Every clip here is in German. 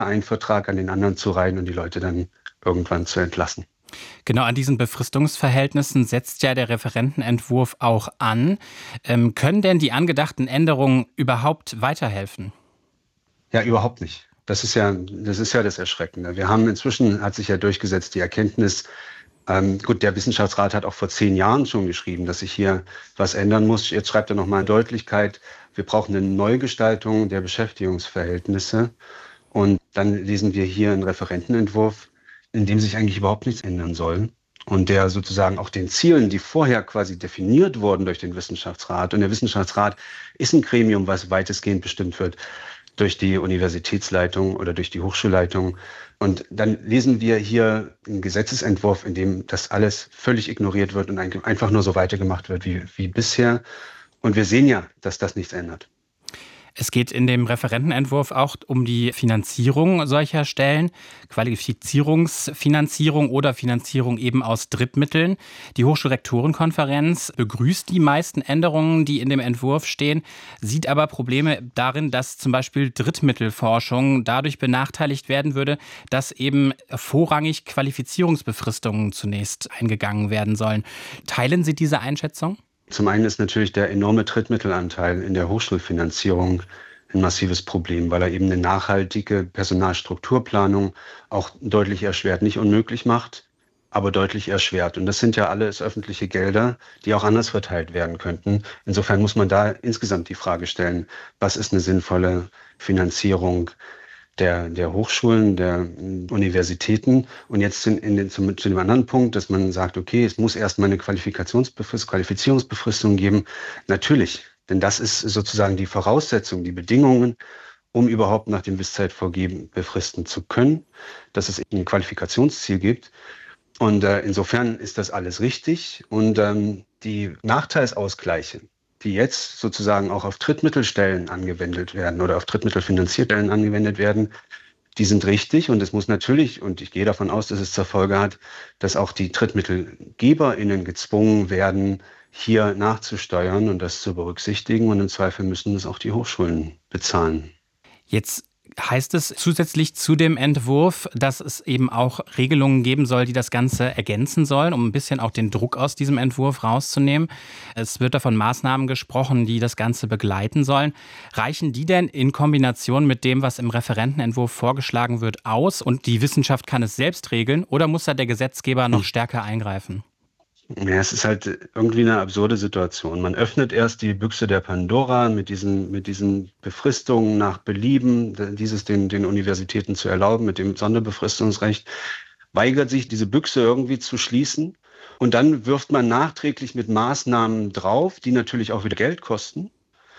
einen Vertrag an den anderen zu reihen und die Leute dann irgendwann zu entlassen. Genau, an diesen Befristungsverhältnissen setzt ja der Referentenentwurf auch an. Können denn die angedachten Änderungen überhaupt weiterhelfen? Ja, überhaupt nicht. Das ist ja das Erschreckende. Hat sich ja durchgesetzt, die Erkenntnis, gut, der Wissenschaftsrat hat auch vor 10 Jahren schon geschrieben, dass sich hier was ändern muss. Jetzt schreibt er nochmal in Deutlichkeit, wir brauchen eine Neugestaltung der Beschäftigungsverhältnisse. Und dann lesen wir hier einen Referentenentwurf, in dem sich eigentlich überhaupt nichts ändern soll. Und der sozusagen auch den Zielen, die vorher quasi definiert wurden durch den Wissenschaftsrat. Und der Wissenschaftsrat ist ein Gremium, was weitestgehend bestimmt wird durch die Universitätsleitung oder durch die Hochschulleitung. Und dann lesen wir hier einen Gesetzesentwurf, in dem das alles völlig ignoriert wird und einfach nur so weitergemacht wird wie bisher. Und wir sehen ja, dass das nichts ändert. Es geht in dem Referentenentwurf auch um die Finanzierung solcher Stellen, Qualifizierungsfinanzierung oder Finanzierung eben aus Drittmitteln. Die Hochschulrektorenkonferenz begrüßt die meisten Änderungen, die in dem Entwurf stehen, sieht aber Probleme darin, dass zum Beispiel Drittmittelforschung dadurch benachteiligt werden würde, dass eben vorrangig Qualifizierungsbefristungen zunächst eingegangen werden sollen. Teilen Sie diese Einschätzung? Zum einen ist natürlich der enorme Drittmittelanteil in der Hochschulfinanzierung ein massives Problem, weil er eben eine nachhaltige Personalstrukturplanung auch deutlich erschwert, nicht unmöglich macht, aber deutlich erschwert. Und das sind ja alles öffentliche Gelder, die auch anders verteilt werden könnten. Insofern muss man da insgesamt die Frage stellen, was ist eine sinnvolle Finanzierung der Hochschulen, der Universitäten. Und jetzt zu dem anderen Punkt, dass man sagt, okay, es muss erstmal eine Qualifizierungsbefristung geben. Natürlich, denn das ist sozusagen die Voraussetzung, die Bedingungen, um überhaupt nach dem WIS-Zeitvorgeben befristen zu können, dass es ein Qualifikationsziel gibt. Und insofern ist das alles richtig. Und die Nachteilsausgleiche, die jetzt sozusagen auch auf Drittmittelstellen angewendet werden oder auf drittmittelfinanzierte Stellen angewendet werden, die sind richtig. Und es muss natürlich, und ich gehe davon aus, dass es zur Folge hat, dass auch die DrittmittelgeberInnen gezwungen werden, hier nachzusteuern und das zu berücksichtigen. Und im Zweifel müssen das auch die Hochschulen bezahlen. Jetzt heißt es zusätzlich zu dem Entwurf, dass es eben auch Regelungen geben soll, die das Ganze ergänzen sollen, um ein bisschen auch den Druck aus diesem Entwurf rauszunehmen. Es wird da von Maßnahmen gesprochen, die das Ganze begleiten sollen. Reichen die denn in Kombination mit dem, was im Referentenentwurf vorgeschlagen wird, aus und die Wissenschaft kann es selbst regeln, oder muss da der Gesetzgeber noch stärker eingreifen? Ja, es ist halt irgendwie eine absurde Situation. Man öffnet erst die Büchse der Pandora mit diesen Befristungen nach Belieben, den Universitäten zu erlauben, mit dem Sonderbefristungsrecht, weigert sich, diese Büchse irgendwie zu schließen. Und dann wirft man nachträglich mit Maßnahmen drauf, die natürlich auch wieder Geld kosten,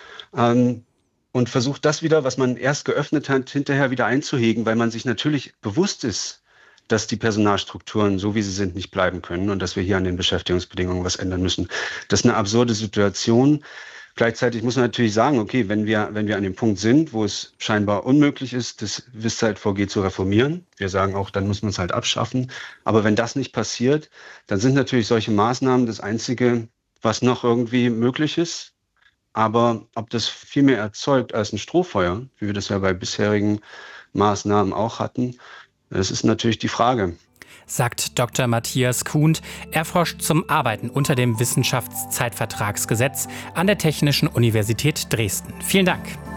und versucht das wieder, was man erst geöffnet hat, hinterher wieder einzuhegen, weil man sich natürlich bewusst ist, dass die Personalstrukturen, so wie sie sind, nicht bleiben können und dass wir hier an den Beschäftigungsbedingungen was ändern müssen. Das ist eine absurde Situation. Gleichzeitig muss man natürlich sagen, okay, wenn wir an dem Punkt sind, wo es scheinbar unmöglich ist, das WIS-Zeitvorgehen zu reformieren, wir sagen auch, dann muss man es halt abschaffen. Aber wenn das nicht passiert, dann sind natürlich solche Maßnahmen das Einzige, was noch irgendwie möglich ist. Aber ob das viel mehr erzeugt als ein Strohfeuer, wie wir das ja bei bisherigen Maßnahmen auch hatten, das ist natürlich die Frage. Sagt Dr. Matthias Kuhnt. Er forscht zum Arbeiten unter dem Wissenschaftszeitvertragsgesetz an der Technischen Universität Dresden. Vielen Dank.